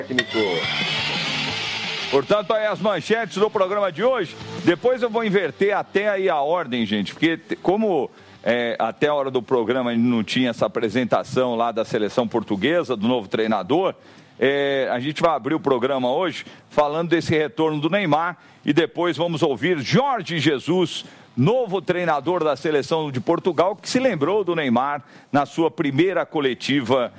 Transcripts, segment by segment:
Técnico. Portanto, aí as manchetes do programa de hoje. Depois eu vou inverter até aí a ordem, gente, porque como até a hora do programa não tinha essa apresentação lá da seleção portuguesa, do novo treinador, a gente vai abrir o programa hoje falando desse retorno do Neymar e depois vamos ouvir Jorge Jesus, novo treinador da seleção de Portugal, que se lembrou do Neymar na sua primeira coletiva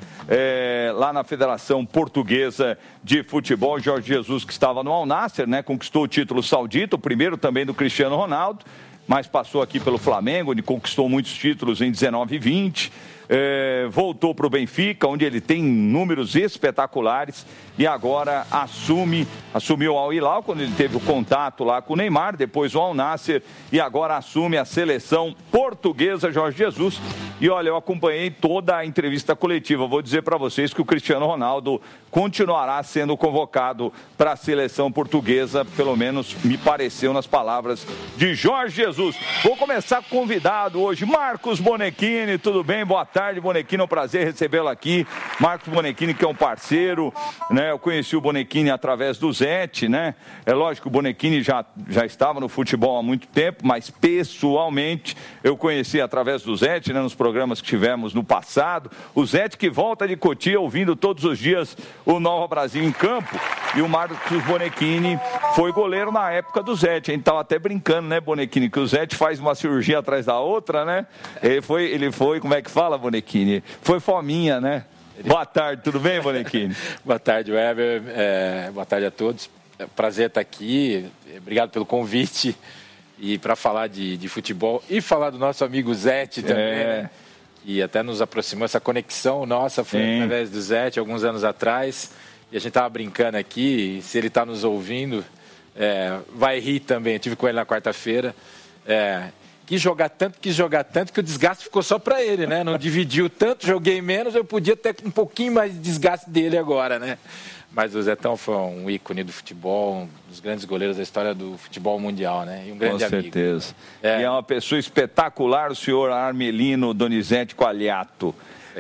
lá na Federação Portuguesa de Futebol. Jorge Jesus, que estava no Al Nassr, né, conquistou o título saudita, o primeiro também do Cristiano Ronaldo, mas passou aqui pelo Flamengo, onde conquistou muitos títulos em 19 e 20. Voltou para o Benfica, onde ele tem números espetaculares e agora assumiu o Al Hilal quando ele teve o contato lá com o Neymar, depois o Al Nassr e agora assume a seleção portuguesa, Jorge Jesus. E olha, eu acompanhei toda a entrevista coletiva, vou dizer para vocês que o Cristiano Ronaldo continuará sendo convocado para a seleção portuguesa, pelo menos me pareceu nas palavras de Jorge Jesus. Vou começar com o convidado hoje, Marcos Bonechini. Tudo bem? Boa tarde, Bonechini, é um prazer recebê-lo aqui. Marcos Bonechini, que é um parceiro, né? Eu conheci o Bonechini através do Zete, né? É lógico que o Bonechini já estava no futebol há muito tempo, mas pessoalmente eu conheci através do Zete, né? Nos programas que tivemos no passado. O Zete que volta de Cotia ouvindo todos os dias o Nova Brasil em campo. E o Marcos Bonechini foi goleiro na época do Zete. A gente estava até brincando, né, Bonechini, que o Zete faz uma cirurgia atrás da outra, né? Ele foi, como é que fala, Bonechini? Foi fominha, né? Boa tarde, tudo bem, Bonechini? Boa tarde, Weber. Boa tarde a todos. É um prazer estar aqui. Obrigado pelo convite. E para falar de futebol e falar do nosso amigo Zete também, né? E até nos aproximou essa conexão nossa, foi através do Zete, alguns anos atrás. E a gente estava brincando aqui, e se ele está nos ouvindo, vai rir também. Eu estive com ele na quarta-feira. Quis jogar tanto que o desgaste ficou só para ele, né? Não dividiu tanto, joguei menos, eu podia ter um pouquinho mais de desgaste dele agora, né? Mas o Zetão foi um ícone do futebol, um dos grandes goleiros da história do futebol mundial, né? E um grande amigo. Com certeza. E é uma pessoa espetacular, o senhor Armelino Donizete Qualiato.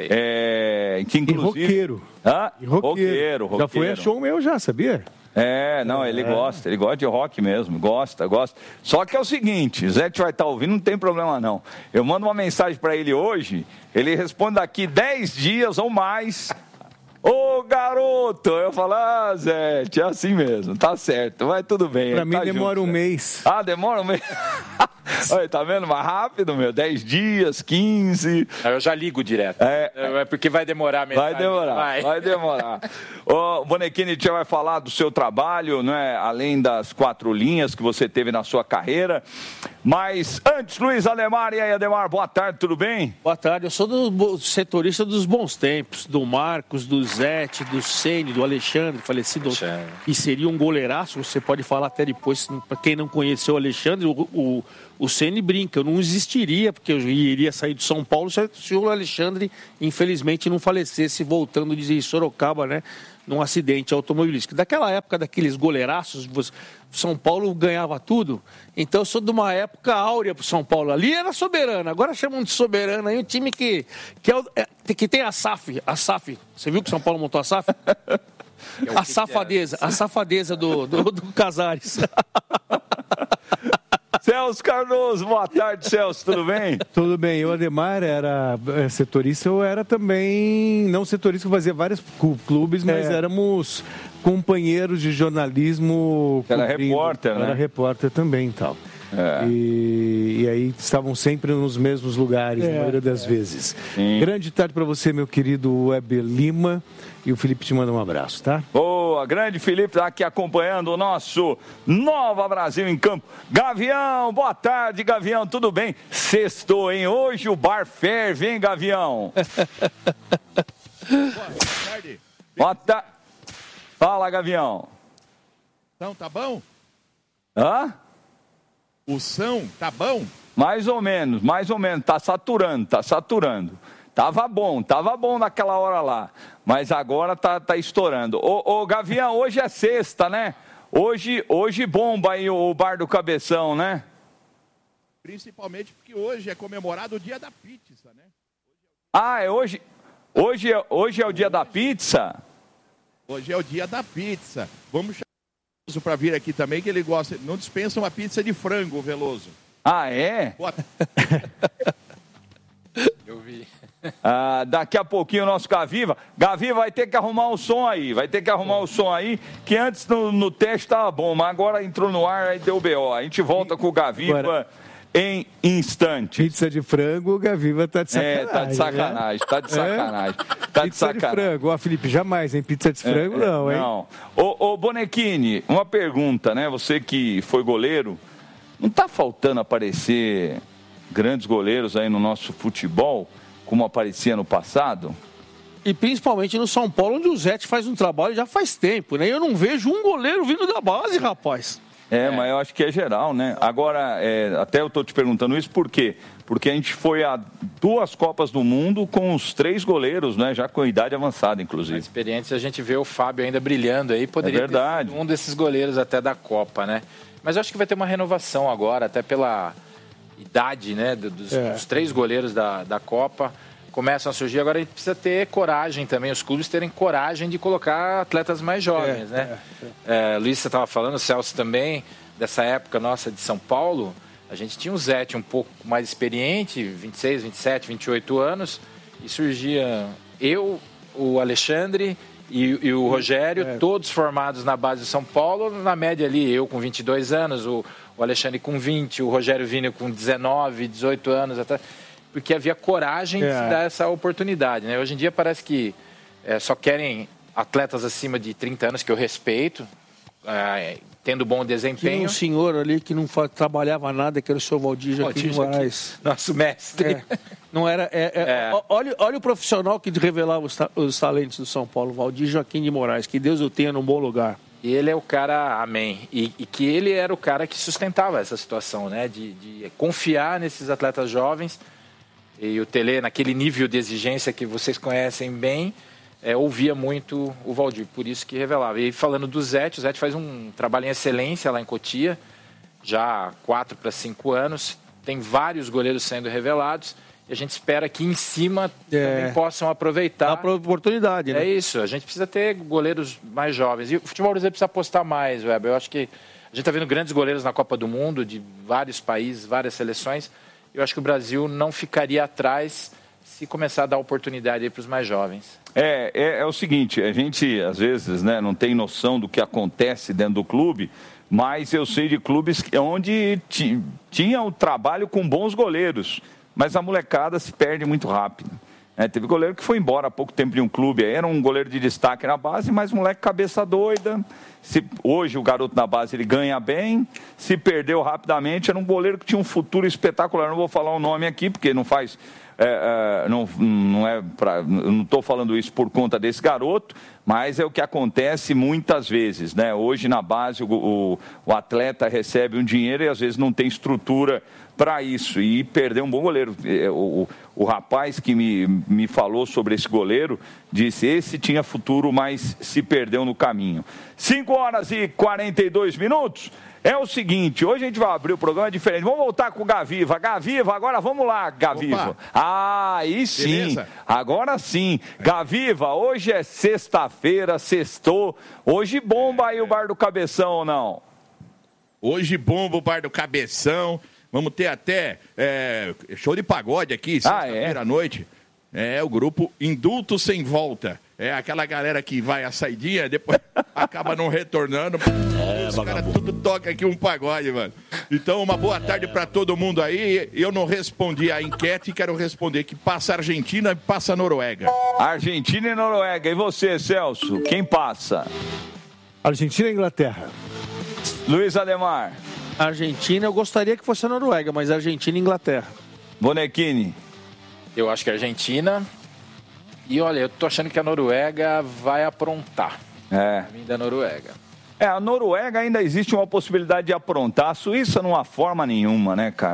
Que inclusive... E roqueiro. E roqueiro. Já foi a show meu já, sabia? Ele gosta de rock mesmo, gosta. Só que é o seguinte, Zete vai estar ouvindo, não tem problema não. Eu mando uma mensagem para ele hoje, ele responde daqui 10 dias ou mais. Ô, garoto! Eu falo, Zete, é assim mesmo, tá certo, vai tudo bem. Pra mim demora um mês. Demora um mês? Olha, tá vendo? Mais rápido, 10 dias, 15. Eu já ligo direto. Porque vai demorar mesmo. Vai demorar. O Bonechini já vai falar do seu trabalho, né? Além das 4 linhas que você teve na sua carreira. Mas antes, Luiz Ademar. E aí, Ademar, boa tarde, tudo bem? Boa tarde, eu sou do setorista dos bons tempos, do Marcos, do Zete, do Ceni, do Alexandre, falecido, que seria um goleiraço. Você pode falar até depois, para quem não conheceu o Alexandre, o Ceni brinca, eu não existiria, porque eu iria sair de São Paulo se o Alexandre, infelizmente, não falecesse voltando de Sorocaba, né? Num acidente automobilístico. Daquela época, daqueles goleiraços, São Paulo ganhava tudo. Então, eu sou de uma época áurea pro São Paulo. Ali era Soberana, agora chamam de Soberana. Aí um time que tem a SAF. A SAF. Você viu que o São Paulo montou a SAF? A safadeza do Casares. Celso Cardoso, boa tarde, Celso, tudo bem? Tudo bem, o Ademar era setorista, eu era também, não setorista, eu fazia vários clubes, mas éramos companheiros de jornalismo. Era repórter, né? Era repórter também e tal. E aí estavam sempre nos mesmos lugares, na maioria das vezes. Sim. Grande tarde para você, meu querido Weber Lima. E o Felipe te manda um abraço, tá? Boa, grande Felipe está aqui acompanhando o nosso Nova Brasil em Campo. Gavião, boa tarde, Gavião, tudo bem? Sextou, hein? Hoje o bar ferve, hein, Gavião? Boa tarde. Boa tarde. Fala, Gavião. Então, tá bom? Hã? O som, tá bom? Mais ou menos, tá saturando. Tava bom naquela hora lá, mas agora tá estourando. Ô, Gavião, hoje é sexta, né? Hoje bomba aí o Bar do Cabeção, né? Principalmente porque hoje é comemorado o dia da pizza, né? Hoje é o dia da pizza? Hoje é o dia da pizza. Vamos chamar o Veloso para vir aqui também, que ele gosta. Não dispensa uma pizza de frango, Veloso. Ah, é? Eu vi. Daqui a pouquinho o nosso Gaviva vai ter que arrumar o som aí, que antes no teste estava bom, mas agora entrou no ar, aí deu BO. A gente volta com o Gaviva agora, em instantes. Pizza de frango, o Gaviva tá de sacanagem. Tá de sacanagem, né? Tá de sacanagem. Pizza de frango, ó, Felipe, jamais, hein? Pizza de frango não, hein? Não. Ô Bonequini, uma pergunta, né? Você que foi goleiro, não tá faltando aparecer grandes goleiros aí no nosso futebol, como aparecia no passado? E principalmente no São Paulo, onde o Zete faz um trabalho já faz tempo, né? Eu não vejo um goleiro vindo da base, rapaz. Mas eu acho que é geral, né? Agora, até eu tô te perguntando isso por quê? Porque a gente foi a 2 Copas do Mundo com os 3 goleiros, né? Já com idade avançada, inclusive. A experiência, a gente vê o Fábio ainda brilhando aí, poderia ter sido um desses goleiros até da Copa, né? Mas eu acho que vai ter uma renovação agora, até pela idade, né, dos 3 goleiros da Copa, começam a surgir. Agora a gente precisa ter coragem também, os clubes terem coragem de colocar atletas mais jovens, né? Luiz, você estava falando, o Celso também, dessa época nossa de São Paulo, a gente tinha um Zete um pouco mais experiente, 26, 27, 28 anos, e surgia eu, o Alexandre e o Rogério, todos formados na base de São Paulo, na média ali, eu com 22 anos, o Alexandre com 20, o Rogério Vini com 19, 18 anos, até, porque havia coragem de se dar essa oportunidade, né? Hoje em dia parece que só querem atletas acima de 30 anos, que eu respeito, tendo bom desempenho. Tinha um senhor ali que não trabalhava nada, que era o senhor Valdir Joaquim de Moraes. Nosso mestre. Não era, olha o profissional que revelava os talentos do São Paulo, Valdir Joaquim de Moraes, que Deus o tenha num bom lugar. E ele é o cara, amém, e que ele era o cara que sustentava essa situação, né, de confiar nesses atletas jovens, e o Tele, naquele nível de exigência que vocês conhecem bem, ouvia muito o Valdir, por isso que revelava. E falando do Zete, o Zete faz um trabalho em excelência lá em Cotia, já há 4 para 5 anos, tem vários goleiros sendo revelados, e a gente espera que em cima também possam aproveitar a oportunidade, né? É isso, a gente precisa ter goleiros mais jovens. E o futebol brasileiro precisa apostar mais, Weber. Eu acho que a gente está vendo grandes goleiros na Copa do Mundo, de vários países, várias seleções. Eu acho que o Brasil não ficaria atrás se começar a dar oportunidade para os mais jovens. É o seguinte, a gente às vezes, né, não tem noção do que acontece dentro do clube, mas eu sei de clubes onde tinha um trabalho com bons goleiros, mas a molecada se perde muito rápido. Teve goleiro que foi embora há pouco tempo de um clube, era um goleiro de destaque na base, mas moleque cabeça doida. Hoje o garoto na base ele ganha bem, se perdeu rapidamente, era um goleiro que tinha um futuro espetacular. Não vou falar o nome aqui, porque não faz... não estou falando isso por conta desse garoto, mas é o que acontece muitas vezes, né? Hoje na base o atleta recebe um dinheiro e às vezes não tem estrutura para isso, e perdeu um bom goleiro. O rapaz que me falou sobre esse goleiro disse: esse tinha futuro, mas se perdeu no caminho. 5h42. É o seguinte, hoje a gente vai abrir o programa diferente. Vamos voltar com o Gaviva. Gaviva, agora vamos lá, Gaviva. Aí sim, beleza? Agora sim. Gaviva, hoje é sexta-feira, sextou. Hoje bomba aí o Bar do Cabeção ou não? Hoje bomba o Bar do Cabeção. Vamos ter até show de pagode aqui, sexta-feira à noite. O grupo Indulto Sem Volta. É aquela galera que vai à saidinha, depois acaba não retornando. Os caras tudo toca aqui um pagode, mano. Então, uma boa tarde para todo mundo aí. Eu não respondi a enquete e quero responder que passa a Argentina e passa a Noruega. Argentina e Noruega. E você, Celso? Quem passa? Argentina e Inglaterra. Luiz Ademar. Argentina, eu gostaria que fosse a Noruega, mas Argentina e Inglaterra. Bonequini. Eu acho que a Argentina. E olha, eu tô achando que a Noruega vai aprontar. Vim da Noruega. A Noruega ainda existe uma possibilidade de aprontar. A Suíça não há forma nenhuma, né, cara?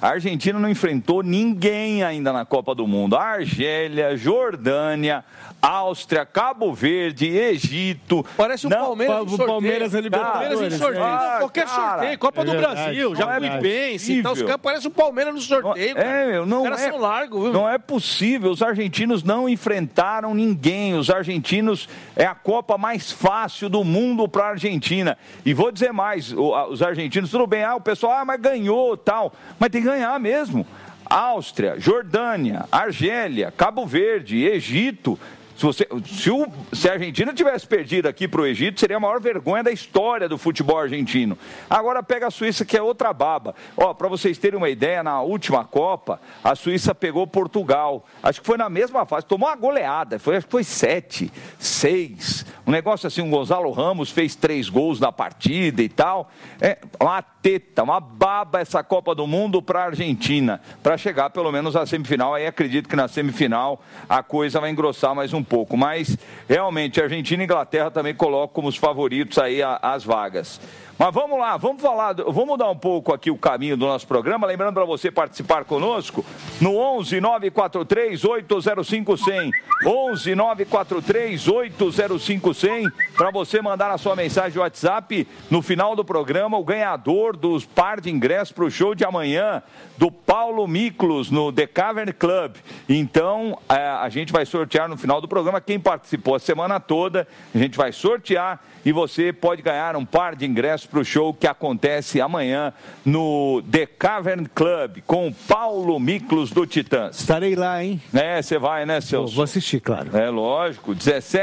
A Argentina não enfrentou ninguém ainda na Copa do Mundo. Argélia, Jordânia, Áustria, Cabo Verde, Egito. Parece um Palmeiras na Libertadores. Qualquer sorteio, Copa do Brasil, Jacuipense. Então, os caras parecem um Palmeiras no sorteio. Os caras são largos, viu? Não é possível. Os argentinos não enfrentaram ninguém. Os argentinos é a Copa mais fácil do mundo para a Argentina. E vou dizer mais, os argentinos, tudo bem, o pessoal, mas ganhou, tal. Mas tem que ganhar mesmo. Áustria, Jordânia, Argélia, Cabo Verde, Egito. Se a Argentina tivesse perdido aqui para o Egito, seria a maior vergonha da história do futebol argentino. Agora pega a Suíça, que é outra baba. Para vocês terem uma ideia, na última Copa, a Suíça pegou Portugal. Acho que foi na mesma fase, tomou uma goleada. Acho que foi 7-6. Um negócio assim, o Gonzalo Ramos fez 3 gols na partida e tal. Uma teta, uma baba essa Copa do Mundo para a Argentina. Para chegar pelo menos à semifinal. Aí acredito que na semifinal a coisa vai engrossar mais um pouco, mas realmente a Argentina e a Inglaterra também colocam como os favoritos aí as vagas. Mas vamos lá, vamos mudar um pouco aqui o caminho do nosso programa, lembrando para você participar conosco no 11 943 805 100, 11 943 805 100, para você mandar a sua mensagem de WhatsApp no final do programa, o ganhador dos par de ingressos para o show de amanhã do Paulo Miklos no The Cavern Club. Então, a gente vai sortear no final do programa quem participou a semana toda, a gente vai sortear e você pode ganhar um par de ingressos para o show que acontece amanhã no The Cavern Club com o Paulo Miklos do Titãs. Estarei lá, hein? Você vai, né, Celso? Vou assistir, claro. Lógico,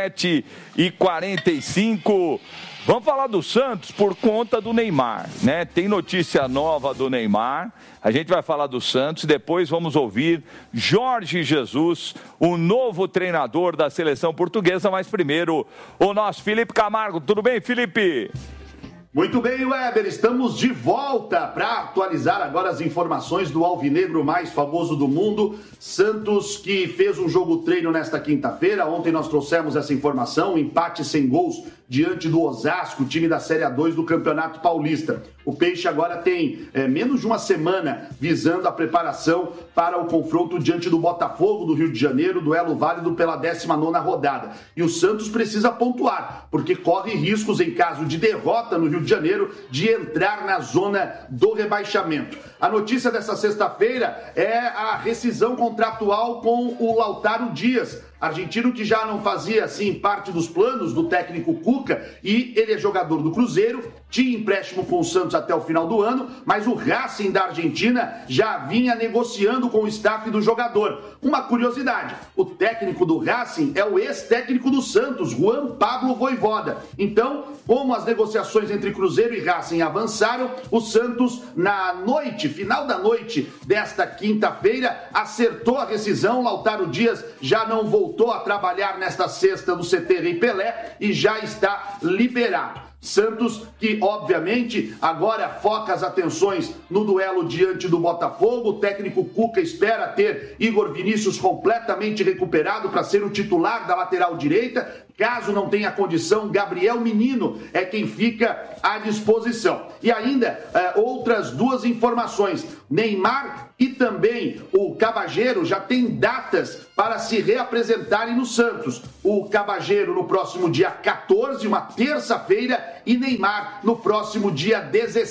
17h45. Vamos falar do Santos por conta do Neymar, né? Tem notícia nova do Neymar. A gente vai falar do Santos e depois vamos ouvir Jorge Jesus, o novo treinador da seleção portuguesa. Mas primeiro, o nosso Felipe Camargo. Tudo bem, Felipe? Muito bem, Weber, estamos de volta para atualizar agora as informações do alvinegro mais famoso do mundo, Santos, que fez um jogo treino nesta quinta-feira. Ontem nós trouxemos essa informação, empate sem gols diante do Osasco, time da Série A2 do Campeonato Paulista. O Peixe agora tem menos de uma semana visando a preparação para o confronto diante do Botafogo do Rio de Janeiro, duelo válido pela 19ª rodada. E o Santos precisa pontuar, porque corre riscos em caso de derrota no Rio de Janeiro de entrar na zona do rebaixamento. A notícia dessa sexta-feira é a rescisão contratual com o Lautaro Dias, argentino que já não fazia, assim, parte dos planos do técnico Cuca, e ele é jogador do Cruzeiro, tinha empréstimo com o Santos até o final do ano, mas o Racing da Argentina já vinha negociando com o staff do jogador. Uma curiosidade, o técnico do Racing é o ex-técnico do Santos, Juan Pablo Voivoda. Então, como as negociações entre Cruzeiro e Racing avançaram, o Santos, na noite, final da noite desta quinta-feira, acertou a rescisão. Lautaro Dias já não voltou a trabalhar nesta sexta no CT Rei Pelé e já está liberado. Santos, que obviamente agora foca as atenções no duelo diante do Botafogo. O técnico Cuca espera ter Igor Vinícius completamente recuperado para ser o titular da lateral direita. Caso não tenha condição, Gabriel Menino é quem fica à disposição. E ainda outras duas informações. Neymar e também o Cabageiro já têm datas para se reapresentarem no Santos. O Cabageiro no próximo dia 14, uma terça-feira, e Neymar no próximo dia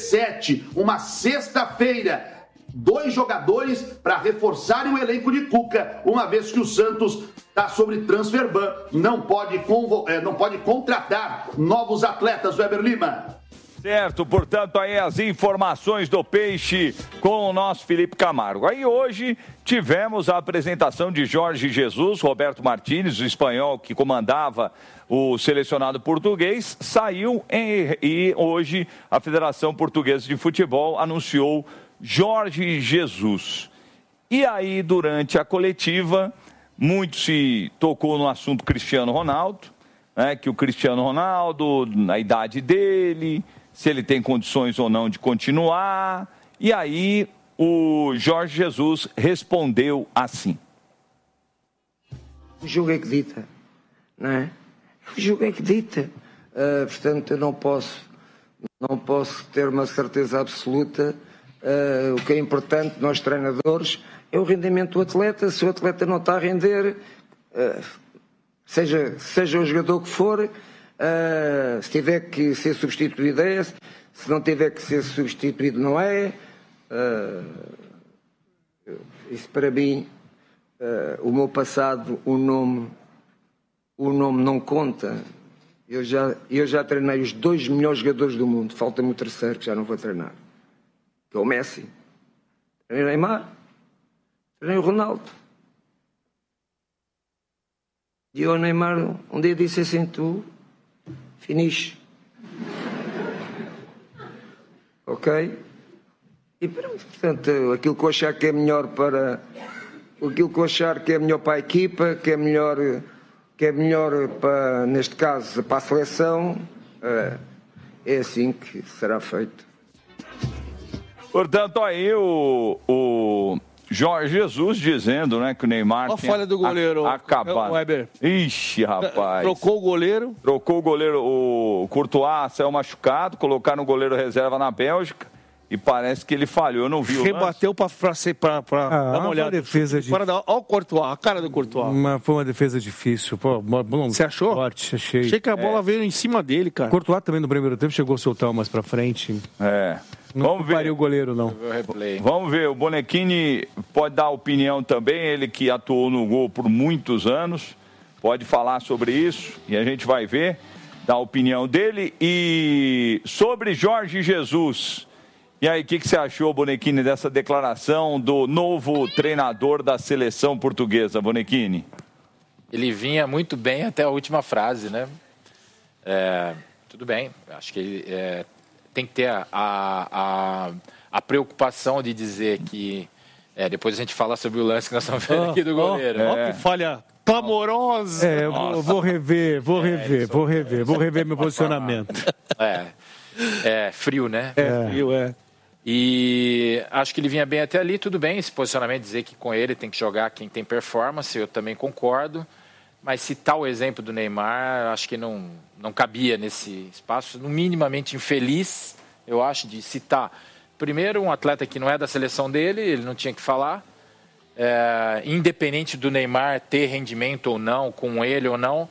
17, uma sexta-feira. 2 jogadores para reforçarem o elenco de Cuca, uma vez que o Santos está sobre transfer ban, não pode contratar novos atletas. Weber Lima. Certo, portanto, aí as informações do Peixe com o nosso Felipe Camargo. Aí hoje tivemos a apresentação de Jorge Jesus, Roberto Martínez, o espanhol que comandava o selecionado português, saiu e hoje a Federação Portuguesa de Futebol anunciou Jorge Jesus. E aí, durante a coletiva, muito se tocou no assunto Cristiano Ronaldo, né, que o Cristiano Ronaldo, na idade dele, se ele tem condições ou não de continuar. E aí, o Jorge Jesus respondeu assim. O jogo é que dita, não é? O jogo é que dita. Portanto, eu não posso ter uma certeza absoluta O que é importante, nós treinadores, é o rendimento do atleta. Se o atleta não está a render, seja o jogador que for, se tiver que ser substituído é, se não tiver que ser substituído não é. Isso para mim, o meu passado, o nome não conta. Eu já treinei os 2 melhores jogadores do mundo, falta-me o terceiro que já não vou treinar, que é o Messi. Treinei o Neymar, treinei o Ronaldo. E o Neymar um dia disse assim: tu, finish. Ok? E portanto, aquilo que eu achar que é melhor para a equipa, que é melhor para, neste caso, para a seleção, é assim que será feito. Portanto, aí o Jorge Jesus dizendo, né, que o Neymar... Olha a falha do goleiro, acabado. Weber. Ixi, rapaz. Trocou o goleiro, o Courtois saiu machucado, colocaram o goleiro reserva na Bélgica e parece que ele falhou, eu não vi o lance. Rebateu para dar uma olhada. Defesa olha o Courtois, a cara do Courtois. Foi uma defesa difícil. Pô, você achou? Forte, achei. Achei que a bola veio em cima dele, cara. Courtois também no primeiro tempo chegou a soltar umas para frente. Não pariu o goleiro, não. Vamos ver, o Bonechini pode dar opinião também, ele que atuou no gol por muitos anos, pode falar sobre isso e a gente vai ver, dar a opinião dele. E sobre Jorge Jesus, e aí, o que você achou, Bonechini, dessa declaração do novo treinador da seleção portuguesa, Bonechini? Ele vinha muito bem até a última frase, né? Tudo bem, acho que ele... tem que ter a preocupação de dizer que... depois a gente fala sobre o lance que nós estamos vendo aqui do goleiro. Que falha clamorosa. Eu vou rever meu posicionamento. Frio, né? Frio. E acho que ele vinha bem até ali, tudo bem, esse posicionamento, dizer que com ele tem que jogar quem tem performance, eu também concordo. Mas citar o exemplo do Neymar, acho que não cabia nesse espaço, minimamente infeliz, eu acho, de citar. Primeiro, um atleta que não é da seleção dele, ele não tinha que falar. Independente do Neymar ter rendimento ou não, com ele ou não,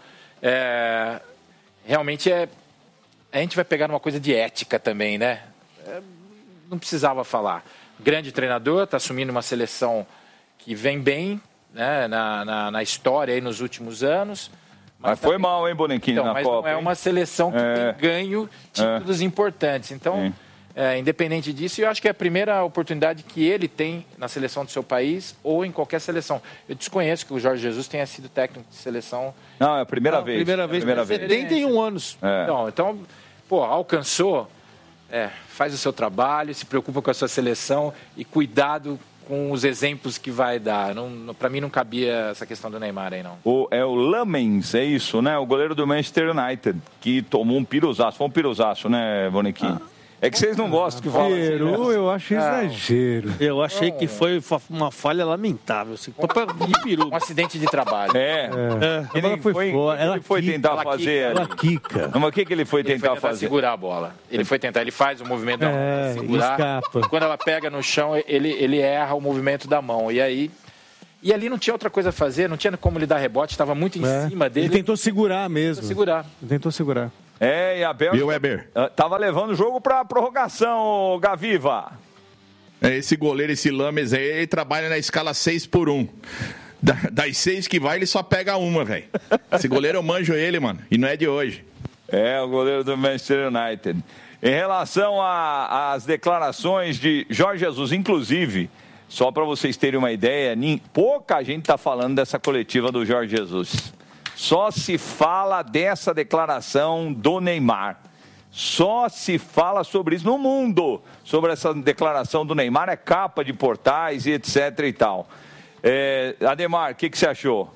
realmente a gente vai pegar numa coisa de ética também, né? Não precisava falar. Grande treinador, está assumindo uma seleção que vem bem, né, na história aí nos últimos anos. Mas foi mal, hein, Bonechini, na mas Copa? Não é uma seleção que tem ganho títulos importantes. Então, independente disso, eu acho que é a primeira oportunidade que ele tem na seleção do seu país ou em qualquer seleção. Eu desconheço que o Jorge Jesus tenha sido técnico de seleção. Não, é a primeira vez. Primeira vez. 71 anos. Então, alcançou, faz o seu trabalho, se preocupa com a sua seleção e cuidado com os exemplos que vai dar. Para mim não cabia essa questão do Neymar aí, não. O Lamens, é isso, né? O goleiro do Manchester United, que tomou um piruzaço. Foi um piruzaço, né, Bonechini? É que vocês não gostam que fala assim, né? Eu acho exagero. Eu achei que foi uma falha lamentável. Assim, de peru. Um acidente de trabalho. Ela foi fora. Ela foi tentar fazer ali. Ela quica. Mas o que ele foi tentar fazer? Segurar a bola. Ele foi tentar, ele faz o movimento da mão, segurar. Escapa. Quando ela pega no chão, ele erra o movimento da mão. E ali não tinha outra coisa a fazer, não tinha como ele dar rebote, estava muito em cima dele. Ele tentou segurar mesmo. Tentou segurar. E a Bélgica estava levando o jogo para prorrogação, Gaviva. Esse goleiro, esse Lames aí, ele trabalha na escala 6x1. Das 6 que vai, ele só pega uma, velho. Esse goleiro eu manjo ele, mano, e não é de hoje. O goleiro do Manchester United. Em relação às declarações de Jorge Jesus, inclusive, só para vocês terem uma ideia, pouca gente está falando dessa coletiva do Jorge Jesus. Só se fala dessa declaração do Neymar. Só se fala sobre isso no mundo. Sobre essa declaração do Neymar, capa de portais e etc e tal. Ademar, o que você achou?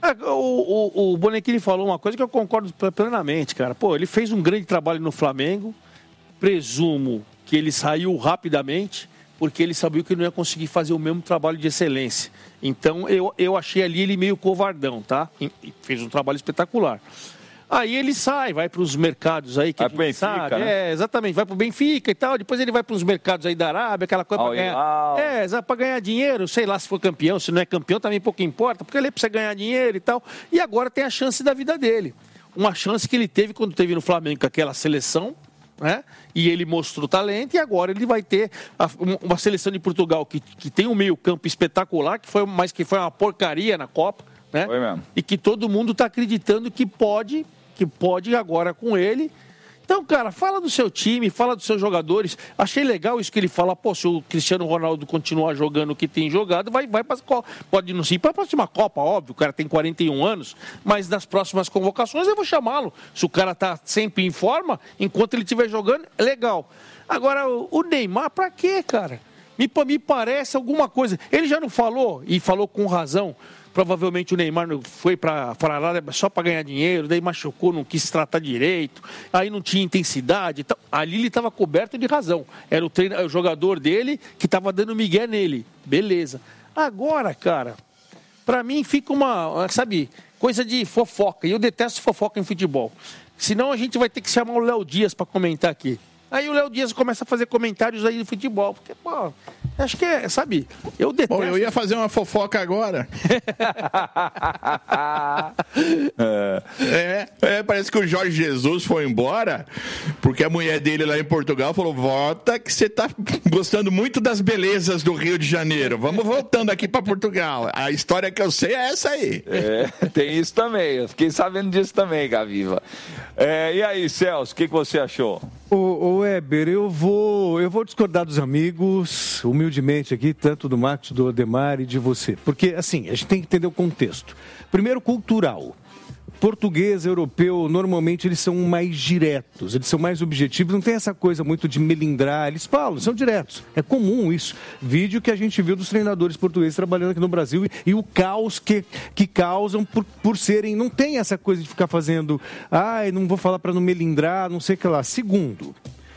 O Bonechini falou uma coisa que eu concordo plenamente, cara. Ele fez um grande trabalho no Flamengo. Presumo que ele saiu rapidamente, porque ele sabia que não ia conseguir fazer o mesmo trabalho de excelência. Então, eu achei ali ele meio covardão, tá? E fez um trabalho espetacular. Aí ele sai, vai para os mercados aí que vai a gente sabe. Né? Exatamente, vai para o Benfica e tal. Depois ele vai para os mercados aí da Arábia, aquela coisa para ganhar. Para ganhar dinheiro, sei lá se for campeão, se não é campeão, também pouco importa, porque ele precisa ganhar dinheiro e tal. E agora tem a chance da vida dele. Uma chance que ele teve quando teve no Flamengo com aquela seleção, né? E ele mostrou talento, e agora ele vai ter uma seleção de Portugal que tem um meio-campo espetacular, mas que foi uma porcaria na Copa, né? Foi mesmo. E que todo mundo está acreditando que pode agora com ele. Então, cara, fala do seu time, fala dos seus jogadores. Achei legal isso que ele fala. Pô, se o Cristiano Ronaldo continuar jogando o que tem jogado, vai para a Copa. Pode não ir para a próxima Copa, óbvio. O cara tem 41 anos, mas nas próximas convocações eu vou chamá-lo. Se o cara tá sempre em forma, enquanto ele estiver jogando, é legal. Agora, o Neymar, para quê, cara? Me parece alguma coisa. Ele já não falou, e falou com razão. Provavelmente o Neymar foi para lá só para ganhar dinheiro, daí machucou, não quis tratar direito, aí não tinha intensidade. Então, ali ele estava coberto de razão. Era o jogador dele que estava dando migué nele. Beleza. Agora, cara, para mim fica coisa de fofoca. E eu detesto fofoca em futebol. Senão a gente vai ter que chamar o Léo Dias para comentar aqui. Aí o Léo Dias começa a fazer comentários aí de futebol. Porque, pô, acho que eu detesto. Bom, eu ia fazer uma fofoca agora. Parece que o Jorge Jesus foi embora, porque a mulher dele lá em Portugal falou, volta que você tá gostando muito das belezas do Rio de Janeiro. Vamos voltando aqui para Portugal. A história que eu sei é essa aí. Tem isso também. Eu fiquei sabendo disso também, Gaviva. E aí, Celso, o que você achou? Ô Weber, eu vou discordar dos amigos, humildemente aqui, tanto do Marcos, do Ademar e de você. Porque, assim, a gente tem que entender o contexto. Primeiro, cultural. Português, europeu, normalmente eles são mais diretos, eles são mais objetivos, não tem essa coisa muito de melindrar, eles falam, são diretos. É comum isso. Vídeo que a gente viu dos treinadores portugueses trabalhando aqui no Brasil e o caos que causam por serem, não tem essa coisa de ficar fazendo, não vou falar para não melindrar, não sei o que lá. Segundo,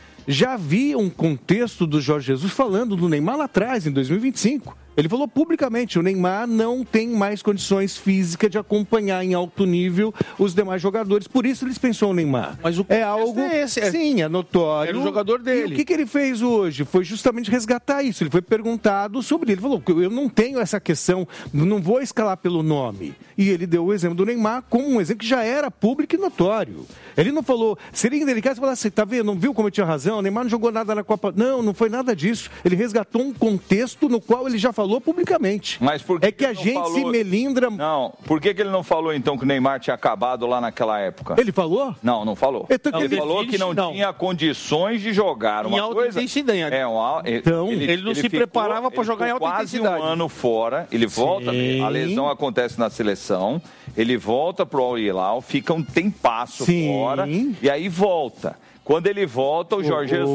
já havia um contexto do Jorge Jesus falando do Neymar lá atrás, em 2025. Ele falou publicamente, o Neymar não tem mais condições físicas de acompanhar em alto nível os demais jogadores. Por isso ele dispensou o Neymar. Mas o algo, sim, é notório. Era o jogador dele. E o que ele fez hoje? Foi justamente resgatar isso. Ele foi perguntado sobre ele. Ele falou, eu não tenho essa questão, não vou escalar pelo nome. E ele deu o exemplo do Neymar como um exemplo que já era público e notório. Ele não falou, seria indelicado falar assim, tá vendo, não viu como eu tinha razão? O Neymar não jogou nada na Copa. Não foi nada disso. Ele resgatou um contexto no qual ele já falou publicamente. Mas por que é que a gente se melindra... Não, por que ele não falou então que o Neymar tinha acabado lá naquela época? Ele falou? Não falou. Ele falou que não tinha condições de jogar uma alta coisa... intensidade. Então, ele não se preparava para jogar em alta intensidade. Quase um ano fora, ele volta, a lesão acontece na seleção, ele volta pro Al Hilal, fica um tempasso fora, e aí volta. Quando ele volta, o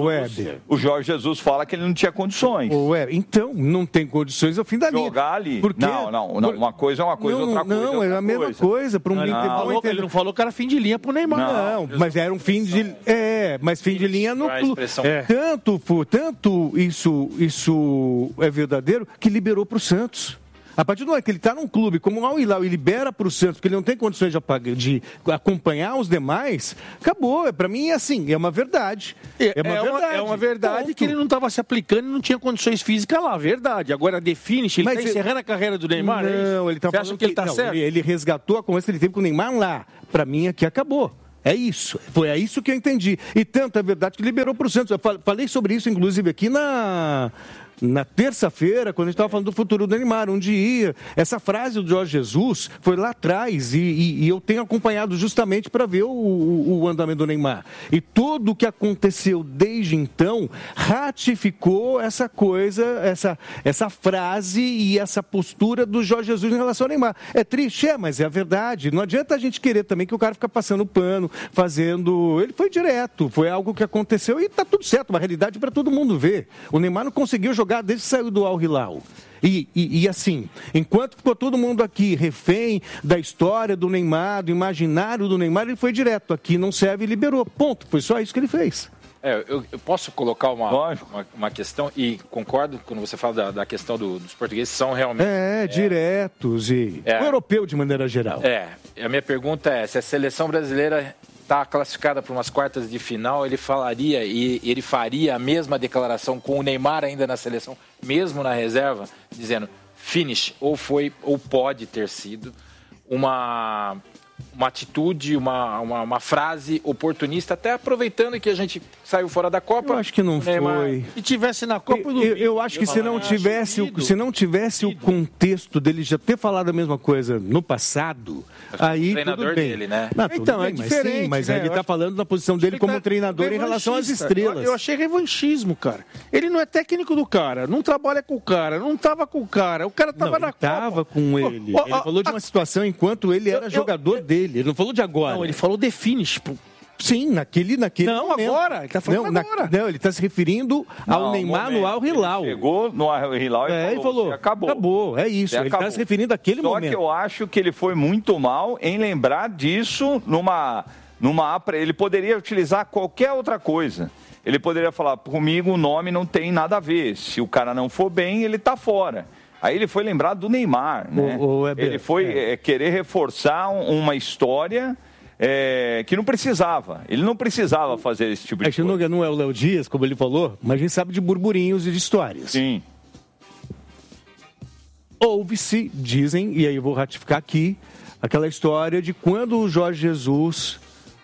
Jorge Jesus fala que ele não tinha condições. Então, não tem condições ao fim da linha. Jogar ali. Não, uma coisa é uma coisa, outra coisa é a mesma coisa. Ele não falou que era fim de linha pro Neymar. Não, mas era um fim de... mas fim de linha no clube. Tanto isso é verdadeiro que liberou pro Santos. A partir do momento que ele está num clube como o Al Hilal e libera para o Santos, porque ele não tem condições de acompanhar os demais, acabou. Para mim, assim, é uma verdade. É uma verdade que ele não estava se aplicando e não tinha condições físicas lá, verdade. Agora, define, ele está encerrando a carreira do Neymar? Não, ele está falando acha que ele está certo? Ele resgatou a conversa que ele teve com o Neymar lá. Para mim, aqui acabou. É isso. Foi isso que eu entendi. E tanto é verdade que liberou para o Santos. Eu falei sobre isso, inclusive, aqui na terça-feira, quando a gente estava falando do futuro do Neymar, onde ia. Essa frase do Jorge Jesus foi lá atrás e eu tenho acompanhado justamente para ver o andamento do Neymar. E tudo o que aconteceu desde então ratificou essa coisa, essa frase e essa postura do Jorge Jesus em relação ao Neymar. É triste, mas é a verdade. Não adianta a gente querer também que o cara fique passando pano, fazendo... Ele foi direto, foi algo que aconteceu e está tudo certo, uma realidade para todo mundo ver. O Neymar não conseguiu jogar desde que saiu do Al Hilal. E assim, enquanto ficou todo mundo aqui refém da história do Neymar, do imaginário do Neymar, ele foi direto. Aqui não serve e liberou. Ponto. Foi só isso que ele fez. Eu posso colocar uma questão, e concordo quando você fala da questão dos portugueses, são realmente... diretos e... O europeu, de maneira geral. A minha pergunta é, se a seleção brasileira está classificada para umas quartas de final, ele falaria e ele faria a mesma declaração com o Neymar ainda na seleção, mesmo na reserva, dizendo finish, ou pode ter sido uma atitude, uma frase oportunista, até aproveitando que a gente saiu fora da Copa. Eu acho que não foi. E tivesse na Copa do Eu acho que se não tivesse o contexto dele já ter falado a mesma coisa no passado, aí treinador tudo bem. Dele, né? Não, então, é diferente. Mas ele está falando da posição dele como treinador em relação às estrelas. Eu achei revanchismo, cara. Ele não é técnico do cara, não trabalha com o cara, não estava com o cara estava na Copa. Estava com ele. Ele falou de uma situação enquanto ele era jogador dele. Ele não falou de agora. Não, ele falou de finish. Sim, naquele não, momento. Agora. Ele está falando agora. Não, ele está se referindo ao Neymar no Al Hilal. Ele chegou no Al Hilal e falou, acabou. Acabou, é isso. Ele está se referindo àquele momento. Só que eu acho que ele foi muito mal em lembrar disso ele poderia utilizar qualquer outra coisa. Ele poderia falar, comigo o nome não tem nada a ver. Se o cara não for bem, ele está fora. Aí ele foi lembrado do Neymar, né? Ele foi querer reforçar uma história que não precisava. Ele não precisava fazer esse tipo de coisa. Não é o Léo Dias, como ele falou, mas a gente sabe de burburinhos e de histórias. Sim. Ouve-se, dizem, e aí eu vou ratificar aqui, aquela história de quando o Jorge Jesus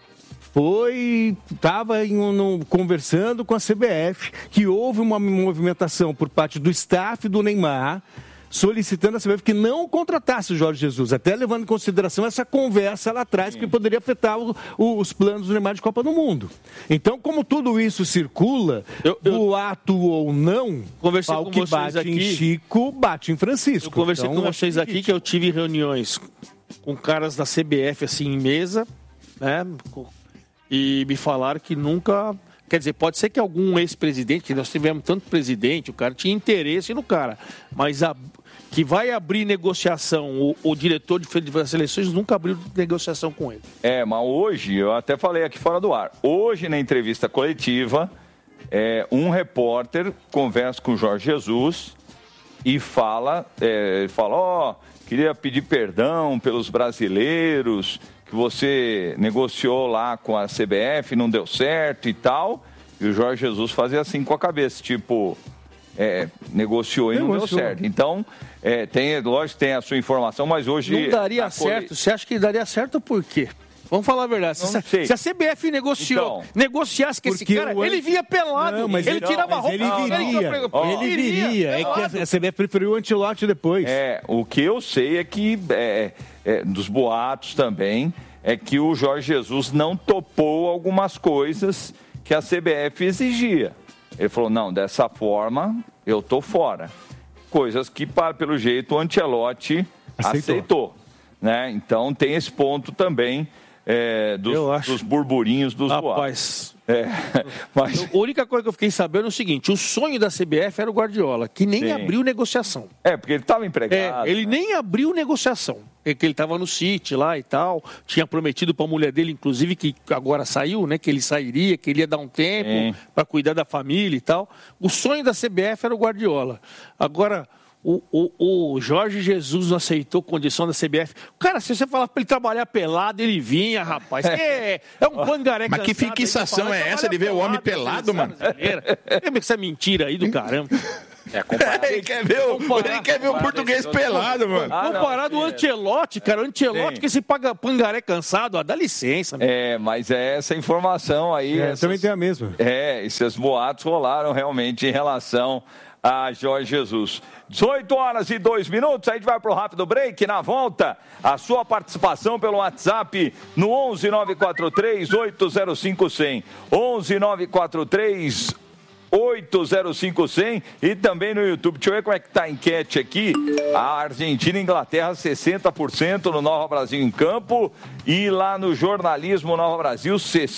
estava conversando com a CBF, que houve uma movimentação por parte do staff do Neymar, solicitando a CBF que não contratasse o Jorge Jesus, até levando em consideração essa conversa lá atrás, que poderia afetar os planos do Neymar de Copa do Mundo. Então, como tudo isso circula, boato ou não, conversei com que bate aqui, em Chico, bate em Francisco. Eu conversei com vocês aqui que eu tive reuniões com caras da CBF assim em mesa, né? E me falaram que nunca... Quer dizer, pode ser que algum ex-presidente, que nós tivemos tanto presidente, o cara tinha interesse no cara, mas que vai abrir negociação, o diretor das seleções nunca abriu negociação com ele. Mas hoje, eu até falei aqui fora do ar, hoje na entrevista coletiva, um repórter conversa com o Jorge Jesus e fala, queria pedir perdão pelos brasileiros, que você negociou lá com a CBF, não deu certo e tal, e o Jorge Jesus fazia assim com a cabeça, tipo, negociou e não deu certo. Então, lógico que tem a sua informação, mas hoje... Não daria certo. Você acha que daria certo por quê? Vamos falar a verdade. Se a CBF negociasse com esse cara, ele vinha pelado. Não, ele tirava a roupa. Ele viria. É que a CBF preferiu o Ancelotti depois. O que eu sei é que, dos boatos também, é que o Jorge Jesus não topou algumas coisas que a CBF exigia. Ele falou, não, dessa forma eu tô fora. Coisas que, pelo jeito, o Ancelotti aceitou. Né? Então tem esse ponto também... dos burburinhos, dos boatos. Mas... A única coisa que eu fiquei sabendo é o seguinte, o sonho da CBF era o Guardiola, que nem abriu negociação. Porque ele estava empregado. Ele nem abriu negociação. Porque ele estava no City lá e tal, tinha prometido para a mulher dele, inclusive, que agora saiu, né? Que ele sairia, que ele ia dar um tempo para cuidar da família e tal. O sonho da CBF era o Guardiola. Agora... O Jorge Jesus não aceitou condição da CBF. Cara, se você falar para ele trabalhar pelado, ele vinha, rapaz. É um pangaré. Mas que fixação é essa de ver o homem pelado, mano? Lembra que essa mentira aí do caramba? Ele quer ver o português pelado, mano. Comparado ao Ancelotti, cara. O Ancelotti que esse pangaré cansado, dá licença. Mas essa informação aí... também tem a mesma. Esses boatos rolaram realmente em relação a Jorge Jesus. 18h02, a gente vai para o rápido break. Na volta, a sua participação pelo WhatsApp no 11 943 805 100. 11 943 805 100 e também no YouTube. Deixa eu ver como é que tá a enquete aqui. A Argentina e Inglaterra 60% no Nova Brasil em Campo e lá no jornalismo Nova Brasil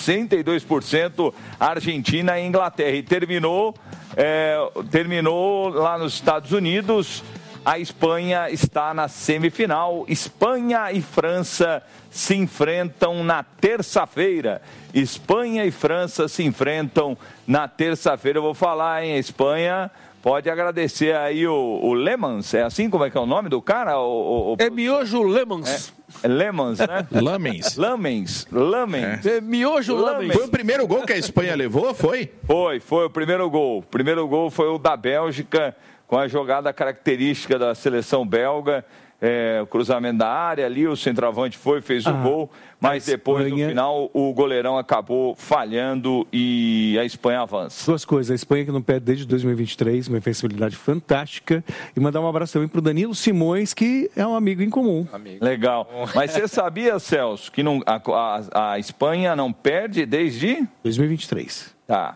62% Argentina e Inglaterra. E terminou lá nos Estados Unidos a Espanha está na semifinal. Espanha e França se enfrentam na terça-feira. Espanha e França se enfrentam na terça-feira. Eu vou falar, hein? A Espanha pode agradecer aí o Lemans. É assim como é que é o nome do cara? É Miojo Lemans. É Lemans, né? Lamens. É Miojo Lamens. Foi o primeiro gol que a Espanha levou, foi? Foi o primeiro gol. O primeiro gol foi o da Bélgica, com a jogada característica da seleção belga. O cruzamento da área ali, o centroavante fez o gol, mas depois, no final, o goleirão acabou falhando e a Espanha avança. Duas coisas, a Espanha que não perde desde 2023, uma defensibilidade fantástica, e mandar um abraço também para o Danilo Simões, que é um amigo em comum. Legal. Mas você sabia, Celso, que a Espanha não perde desde... 2023. Tá.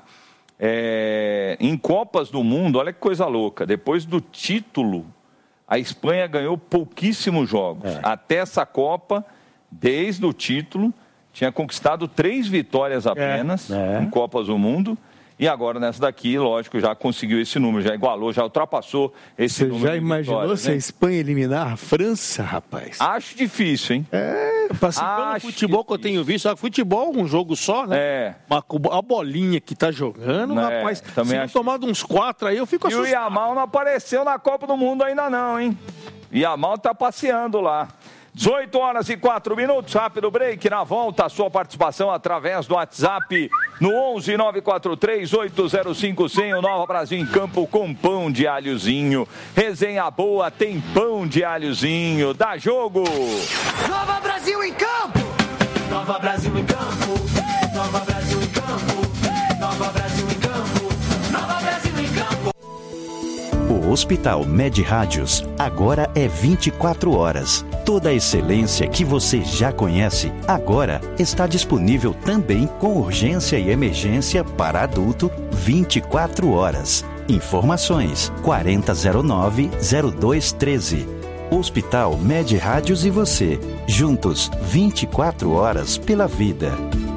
Em Copas do Mundo, olha que coisa louca, depois do título... A Espanha ganhou pouquíssimos jogos. Até essa Copa, desde o título, tinha conquistado 3 vitórias apenas em Copas do Mundo. E agora, nessa daqui, lógico, já conseguiu esse número, já igualou, já ultrapassou esse número. Você já imaginou se a Espanha eliminar a França, rapaz? Acho difícil, hein? Pelo futebol que eu tenho visto, futebol é um jogo só, né? A bolinha que tá jogando, rapaz. Se não tomar uns 4 aí, eu fico assustado. E o Yamal não apareceu na Copa do Mundo ainda não, hein? Yamal tá passeando lá. 18h04, rápido break, na volta a sua participação através do WhatsApp no 11-943-805-100, o Nova Brasil em campo com pão de alhozinho, resenha boa, tem pão de alhozinho, dá jogo! Nova Brasil em campo! Nova Brasil em campo! Nova Brasil em campo! Nova Brasil em campo! Nova Brasil em campo! O Hospital Med Rádios agora é 24 horas. Toda a excelência que você já conhece, agora está disponível também com urgência e emergência para adulto 24 horas. Informações 4009-0213. Hospital Med Rádios e você, juntos 24 horas pela vida.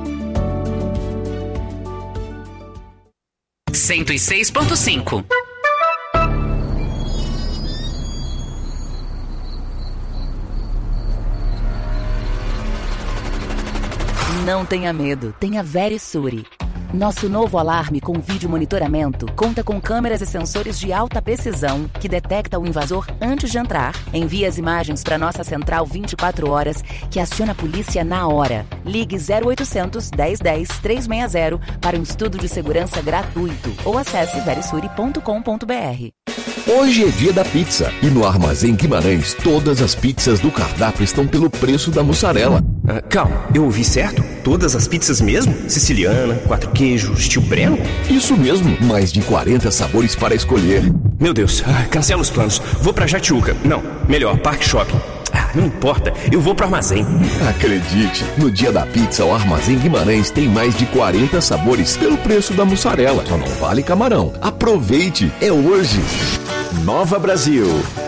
106.5. Não tenha medo, tenha Verisure. Nosso novo alarme com vídeo monitoramento conta com câmeras e sensores de alta precisão que detecta o invasor antes de entrar, envia as imagens para nossa central 24 horas que aciona a polícia na hora. Ligue 0800 1010 360 para um estudo de segurança gratuito ou acesse verisure.com.br. Hoje é dia da pizza e no Armazém Guimarães todas as pizzas do cardápio estão pelo preço da mussarela. Calma, eu ouvi certo? Todas as pizzas mesmo? Siciliana, 4 queijos, tio Breno? Isso mesmo, mais de 40 sabores para escolher. Meu Deus, cancela os planos. Vou pra Jatiuca. Não, melhor, Parque Shopping. Não importa, eu vou pro Armazém. Acredite, no dia da pizza o Armazém Guimarães tem mais de 40 sabores pelo preço da mussarela. Só não vale camarão. Aproveite, é hoje. Nova Brasil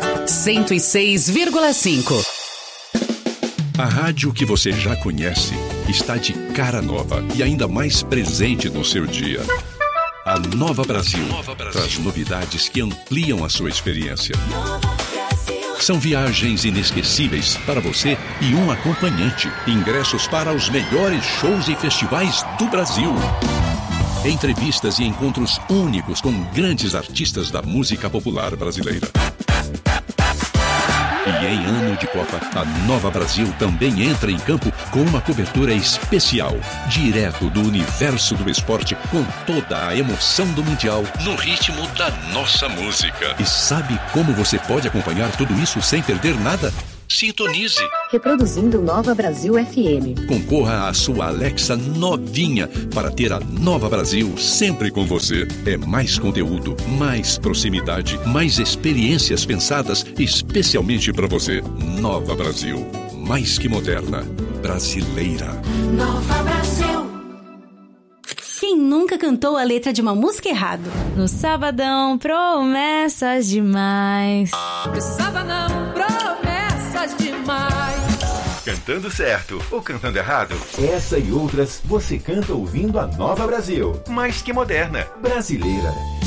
106,5. A rádio que você já conhece está de cara nova e ainda mais presente no seu dia. A Nova Brasil traz novidades que ampliam a sua experiência. São viagens inesquecíveis para você e um acompanhante. Ingressos para os melhores shows e festivais do Brasil. Entrevistas e encontros únicos com grandes artistas da música popular brasileira. E em ano de Copa, a Nova Brasil também entra em campo com uma cobertura especial, direto do universo do esporte, com toda a emoção do Mundial, no ritmo da nossa música. E sabe como você pode acompanhar tudo isso sem perder nada? Sintonize. Reproduzindo Nova Brasil FM. Concorra à sua Alexa novinha para ter a Nova Brasil sempre com você. É mais conteúdo, mais proximidade, mais experiências pensadas especialmente para você. Nova Brasil, mais que moderna, brasileira. Nova Brasil. Quem nunca cantou a letra de uma música errado? No sabadão, promessas demais. No sabadão, promessas demais. Cantando certo ou cantando errado? Essa e outras você canta ouvindo a Nova Brasil. Mais que moderna, brasileira.